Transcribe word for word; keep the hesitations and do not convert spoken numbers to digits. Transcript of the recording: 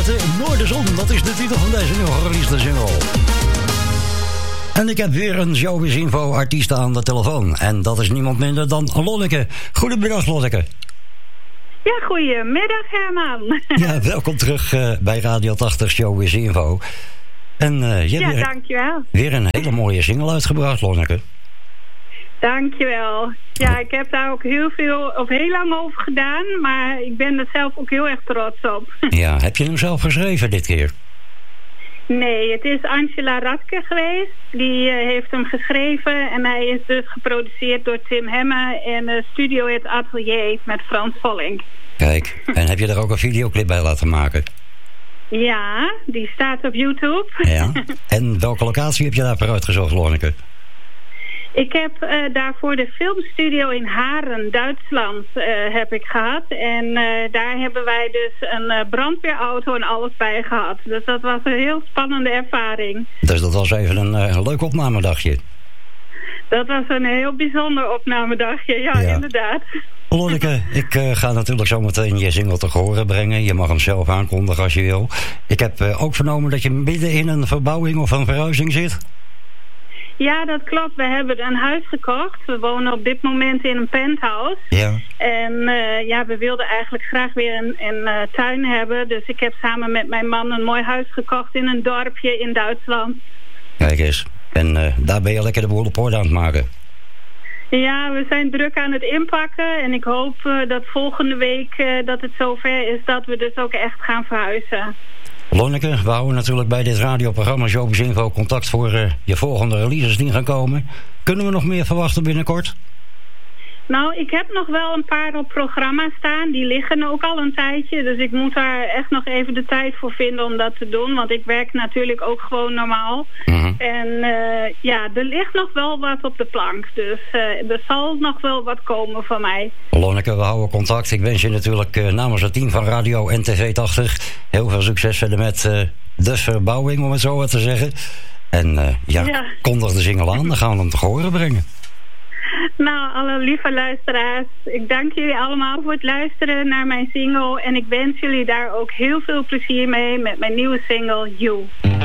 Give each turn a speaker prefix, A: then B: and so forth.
A: met de Noorderzon. Dat is de titel van deze nieuwe gereleasede single. En ik heb weer een showbiz-info-artiest aan de telefoon. En dat is niemand minder dan Lonneke. Goedemiddag, Lonneke.
B: Ja, goedemiddag, Herman.
A: Ja, welkom terug uh, bij Radio tachtig Showbiz Info. En uh, je hebt
B: ja,
A: weer,
B: dankjewel.
A: weer een hele mooie single uitgebracht, Lonneke.
B: Dankjewel. Ja, ik heb daar ook heel veel of heel lang over gedaan, maar ik ben er zelf ook heel erg trots op.
A: Ja, heb je hem zelf geschreven dit keer?
B: Nee, het is Angela Radke geweest. Die uh, heeft hem geschreven en hij is dus geproduceerd door Tim Hemme en de studio Het Atelier met Frans Volling.
A: Kijk, en heb je er ook een videoclip bij laten maken?
B: Ja, die staat op YouTube.
A: Ja, en welke locatie heb je daarvoor uitgezocht, Lonneke?
B: Ik heb uh, daarvoor de filmstudio in Haren, Duitsland, uh, heb ik gehad. En uh, daar hebben wij dus een uh, brandweerauto en alles bij gehad. Dus dat was een heel spannende ervaring.
A: Dus dat was even een, uh, een leuk opnamedagje.
B: Dat was een heel bijzonder opnamedagje, ja, ja. Inderdaad.
A: Lonneke, ik uh, ga natuurlijk zo meteen je single te horen brengen. Je mag hem zelf aankondigen als je wil. Ik heb uh, ook vernomen dat je midden in een verbouwing of een verhuizing zit.
B: Ja, dat klopt. We hebben een huis gekocht. We wonen op dit moment in een penthouse.
A: Ja.
B: En uh, ja, we wilden eigenlijk graag weer een, een uh, tuin hebben. Dus ik heb samen met mijn man een mooi huis gekocht in een dorpje in Duitsland.
A: Kijk eens. En uh, daar ben je lekker de boel op orde aan het maken.
B: Ja, we zijn druk aan het inpakken. En ik hoop uh, dat volgende week uh, dat het zover is dat we dus ook echt gaan verhuizen.
A: Lonneke, we houden natuurlijk bij dit radioprogramma Showbiz Info contact voor uh, je volgende releases die gaan komen. Kunnen we nog meer verwachten binnenkort?
B: Nou, ik heb nog wel een paar op programma staan. Die liggen ook al een tijdje. Dus ik moet daar echt nog even de tijd voor vinden om dat te doen. Want ik werk natuurlijk ook gewoon normaal. Mm-hmm. En uh, ja, er ligt nog wel wat op de plank. Dus uh, er zal nog wel wat komen van mij.
A: Lonneke, we houden contact. Ik wens je natuurlijk uh, namens het team van Radio en T V tachtig... heel veel succes verder met uh, de verbouwing, om het zo maar te zeggen. En uh, ja, ja, kondig de single aan. Dan gaan we hem te horen brengen.
B: Nou, alle lieve luisteraars, ik dank jullie allemaal voor het luisteren naar mijn single. En ik wens jullie daar ook heel veel plezier mee met mijn nieuwe single, You.